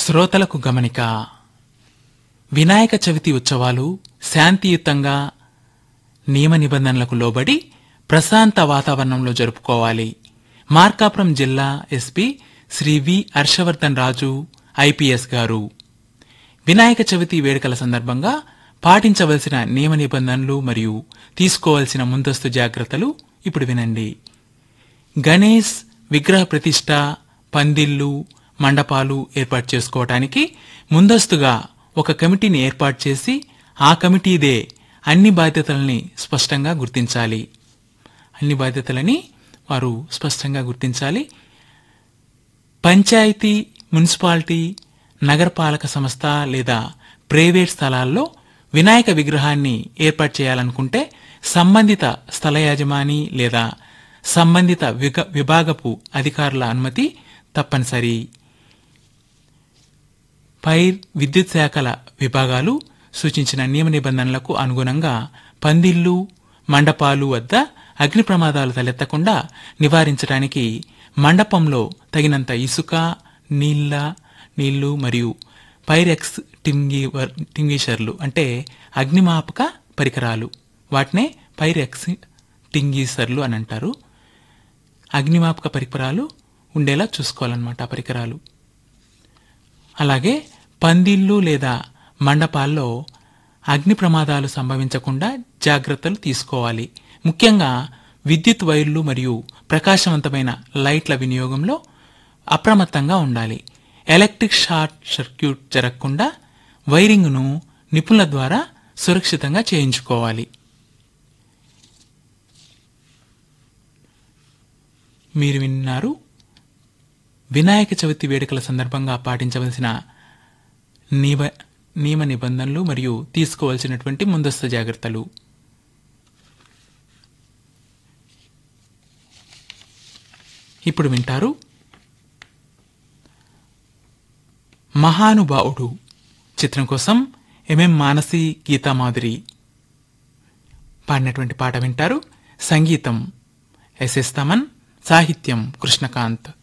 శ్రోతలకు గమనిక. వినాయక చవితి ఉత్సవాలు శాంతియుతంగా నియమ నిబంధనలకు లోబడి ప్రశాంత వాతావరణంలో జరుపుకోవాలి. మార్కాపురం జిల్లా ఎస్పీ శ్రీ వి హర్షవర్ధన్ రాజు ఐపీఎస్ గారు వినాయక చవితి వేడుకల సందర్భంగా పాటించవలసిన నియమ నిబంధనలు మరియు తీసుకోవాల్సిన ముందస్తు జాగ్రత్తలు ఇప్పుడు వినండి. గణేష్ విగ్రహ ప్రతిష్ఠ, పందిళ్లు, మండపాలు ఏర్పాటు చేసుకోవటానికి ముందస్తుగా ఒక కమిటీని ఏర్పాటు చేసి ఆ కమిటీదే అన్ని బాధ్యతలని స్పష్టంగా గుర్తించాలి. అన్ని బాధ్యతలని వారు స్పష్టంగా గుర్తించాలి. పంచాయతీ, మున్సిపాలిటీ, నగరపాలక సంస్థ లేదా ప్రైవేట్ స్థలాల్లో వినాయక విగ్రహాన్ని ఏర్పాటు చేయాలనుకుంటే సంబంధిత స్థల యాజమాని లేదా సంబంధిత విభాగపు అధికారుల అనుమతి తప్పనిసరి. పైర్ విద్యుత్ శాఖల విభాగాలు సూచించిన నియమ నిబంధనలకు అనుగుణంగా పందిళ్లు, మండపాలు వద్ద అగ్ని ప్రమాదాలు తలెత్తకుండా నివారించడానికి మండపంలో తగినంత ఇసుక, నీళ్లు మరియు ఫైర్ ఎక్స్టింగ్విషర్లు అంటే అగ్నిమాపక పరికరాలు, వాటినే ఫైర్ ఎక్స్టింగ్విషర్లు అని అంటారు. అగ్నిమాపక పరికరాలు ఉండేలా చూసుకోవాలన్నమాట ఆ పరికరాలు. అలాగే పందిళ్లు లేదా మండపాల్లో అగ్ని ప్రమాదాలు సంభవించకుండా జాగ్రత్తలు తీసుకోవాలి. ముఖ్యంగా విద్యుత్ వైర్లు మరియు ప్రకాశవంతమైన లైట్ల వినియోగంలో అప్రమత్తంగా ఉండాలి. ఎలక్ట్రిక్ షార్ట్ సర్క్యూట్ జరగకుండా వైరింగ్ను నిపుణుల ద్వారా సురక్షితంగా చేయించుకోవాలి. మీరు విన్నారు వినాయక చవితి వేడుకల సందర్భంగా పాటించవలసిన నియమ నిబంధనలు మరియు తీసుకోవాల్సినటువంటి ముందస్తు జాగ్రత్తలు. ఇప్పుడు వింటారు మహానుభావుడు చిత్రం కోసం ఎంఎం మానసి, గీతామాధురి పాడినటువంటి పాట వింటారు. సంగీతం ఎస్ఎస్ తమన్, సాహిత్యం కృష్ణకాంత్.